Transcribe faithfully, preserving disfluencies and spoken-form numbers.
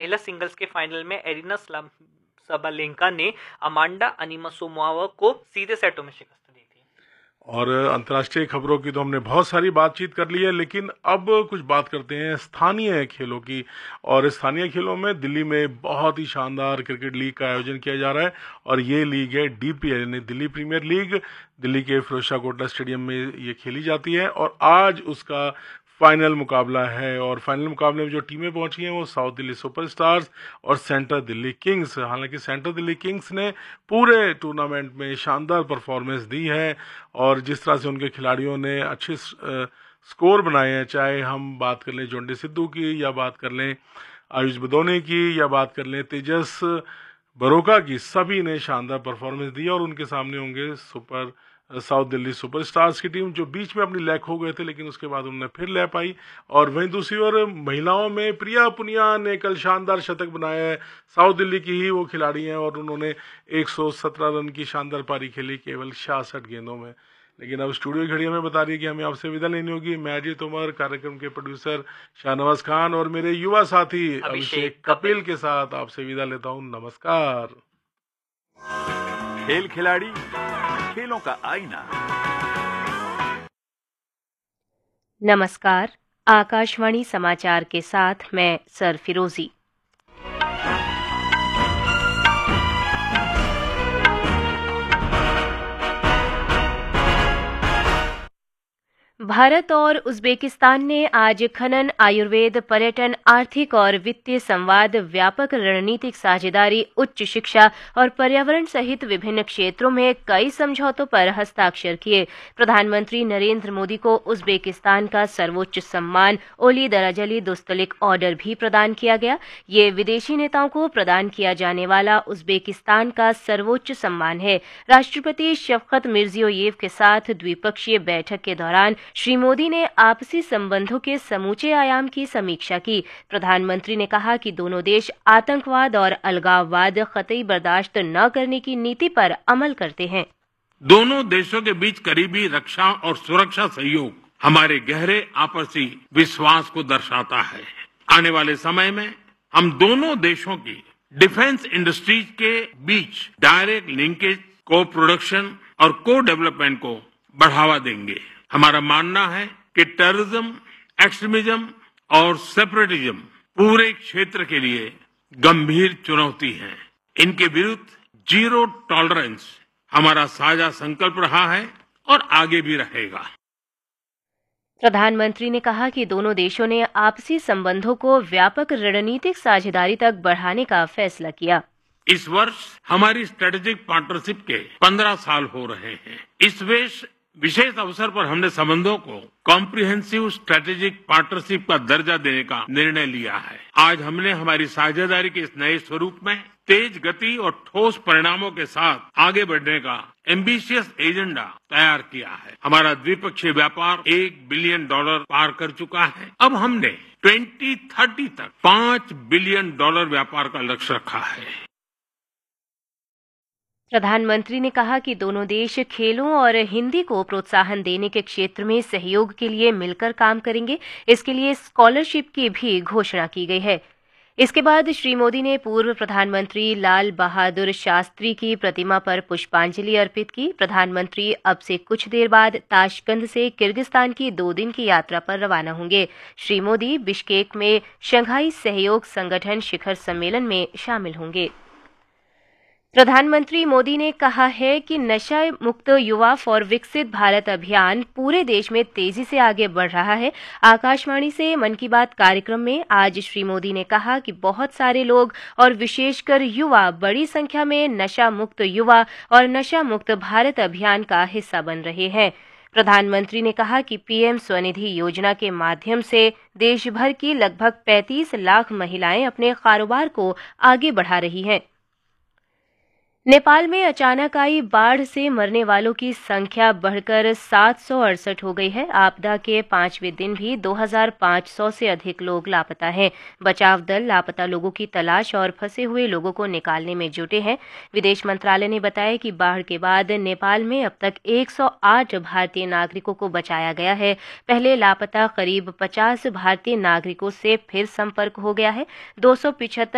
महिला सिंगल्स के फाइनल में एरिना साबालेंका ने अमांडा अनिमासोमोवा को सीधे सेटों में शिकस्त दी थी। और अंतर्राष्ट्रीय खबरों की तो हमने बहुत सारी बातचीत कर ली है, लेकिन अब कुछ बात करते हैं स्थानीय खेलों की। और स्थानीय खेलों में दिल्ली में बहुत ही शानदार क्रिकेट लीग का आयोजन किया जा रहा है और ये लीग है डीपीएल यानी दिल्ली प्रीमियर लीग। दिल्ली के फिरोज शाह कोटला स्टेडियम में ये खेली जाती है और आज उसका फाइनल मुकाबला है। और फाइनल मुकाबले में जो टीमें पहुंची हैं वो साउथ दिल्ली सुपरस्टार्स और सेंट्रल दिल्ली किंग्स। हालांकि सेंट्रल दिल्ली किंग्स ने पूरे टूर्नामेंट में शानदार परफॉर्मेंस दी है और जिस तरह से उनके खिलाड़ियों ने अच्छे स्कोर बनाए हैं, चाहे हम बात कर लें जोंडे सिद्धू की या बात कर लें आयुष बदौने की या बात कर लें तेजस बरोका की, सभी ने शानदार परफॉर्मेंस दी और उनके सामने होंगे सुपर साउथ दिल्ली सुपरस्टार्स की टीम, जो बीच में अपनी लैक हो गए थे लेकिन उसके बाद उन्होंने फिर लय पाई। और वहीं दूसरी ओर महिलाओं में प्रिया पुनिया ने कल शानदार शतक बनाया है। साउथ दिल्ली की ही वो खिलाड़ी हैं और उन्होंने एक सौ सत्रह रन की शानदार पारी खेली केवल छियासठ गेंदों में। लेकिन अब स्टूडियो घड़ी हमें बता रही है कि हमें आपसे विदा लेनी होगी। मैं अजय तोमर, कार्यक्रम के प्रोड्यूसर शाहनवाज खान और मेरे युवा साथी अभिषेक कपिल के साथ आपसे विदा लेता हूँ। नमस्कार। खेल खिलाड़ी, खेलों का आईना। नमस्कार, आकाशवाणी समाचार के साथ मैं सर फिरोजी। भारत और उज़्बेकिस्तान ने आज खनन, आयुर्वेद, पर्यटन, आर्थिक और वित्तीय संवाद, व्यापक रणनीतिक साझेदारी, उच्च शिक्षा और पर्यावरण सहित विभिन्न क्षेत्रों में कई समझौतों पर हस्ताक्षर किए। प्रधानमंत्री नरेंद्र मोदी को उज़्बेकिस्तान का सर्वोच्च सम्मान ओली दराजली दोस्तलिक ऑर्डर भी प्रदान किया गया। ये विदेशी नेताओं को प्रदान किया जाने वाला उज़्बेकिस्तान का सर्वोच्च सम्मान है। राष्ट्रपति शफकत मिर्जियोयेव के साथ द्विपक्षीय बैठक के दौरान श्री मोदी ने आपसी संबंधों के समूचे आयाम की समीक्षा की। प्रधानमंत्री ने कहा कि दोनों देश आतंकवाद और अलगाववाद कतई बर्दाश्त न करने की नीति पर अमल करते हैं। दोनों देशों के बीच करीबी रक्षा और सुरक्षा सहयोग हमारे गहरे आपसी विश्वास को दर्शाता है। आने वाले समय में हम दोनों देशों की डिफेंस इंडस्ट्रीज के बीच डायरेक्ट लिंकेज, को प्रोडक्शन और को डेवलपमेंट को बढ़ावा देंगे। हमारा मानना है कि टेररिज्म, एक्सट्रीमिज्म और सेपरेटिज्म पूरे क्षेत्र के लिए गंभीर चुनौती है। इनके विरुद्ध जीरो टॉलरेंस हमारा साझा संकल्प रहा है और आगे भी रहेगा। प्रधानमंत्री ने कहा कि दोनों देशों ने आपसी संबंधों को व्यापक रणनीतिक साझेदारी तक बढ़ाने का फैसला किया। इस वर्ष हमारी स्ट्रेटेजिक पार्टनरशिप के पंद्रह साल हो रहे हैं। इस वेश विशेष अवसर पर हमने संबंधों को कॉम्प्रिहेंसिव स्ट्रेटेजिक पार्टनरशिप का दर्जा देने का निर्णय लिया है। आज हमने हमारी साझेदारी के इस नए स्वरूप में तेज गति और ठोस परिणामों के साथ आगे बढ़ने का एम्बिशियस एजेंडा तैयार किया है। हमारा द्विपक्षीय व्यापार एक बिलियन डॉलर पार कर चुका है। अब हमने ट्वेंटी थर्टी तक पांच बिलियन डॉलर व्यापार का लक्ष्य रखा है। प्रधानमंत्री ने कहा कि दोनों देश खेलों और हिंदी को प्रोत्साहन देने के क्षेत्र में सहयोग के लिए मिलकर काम करेंगे। इसके लिए स्कॉलरशिप की भी घोषणा की गई है। इसके बाद श्री मोदी ने पूर्व प्रधानमंत्री लाल बहादुर शास्त्री की प्रतिमा पर पुष्पांजलि अर्पित की। प्रधानमंत्री अब से कुछ देर बाद ताशकंद से किर्गिस्तान की दो दिन की यात्रा पर रवाना होंगे। श्री मोदी बिश्केक में शंघाई सहयोग संगठन शिखर सम्मेलन में शामिल होंगे। प्रधानमंत्री मोदी ने कहा है कि नशा मुक्त युवा फॉर विकसित भारत अभियान पूरे देश में तेजी से आगे बढ़ रहा है। आकाशवाणी से मन की बात कार्यक्रम में आज श्री मोदी ने कहा कि बहुत सारे लोग और विशेषकर युवा बड़ी संख्या में नशा मुक्त युवा और नशा मुक्त भारत अभियान का हिस्सा बन रहे हैं। प्रधानमंत्री ने कहा कि पीएम स्वनिधि योजना के माध्यम से देश भर की लगभग पैंतीस लाख महिलाएं अपने कारोबार को आगे बढ़ा रही हैं। नेपाल में अचानक आई बाढ़ से मरने वालों की संख्या बढ़कर सात सौ अड़सठ हो गई है। आपदा के पांचवें दिन भी दो हज़ार पाँच सौ से अधिक लोग लापता हैं। बचाव दल लापता लोगों की तलाश और फंसे हुए लोगों को निकालने में जुटे हैं। विदेश मंत्रालय ने बताया कि बाढ़ के बाद नेपाल में अब तक एक सौ आठ भारतीय नागरिकों को बचाया गया है। पहले लापता करीब पचास भारतीय नागरिकों से फिर संपर्क हो गया है। दो सौ पिछहत्तर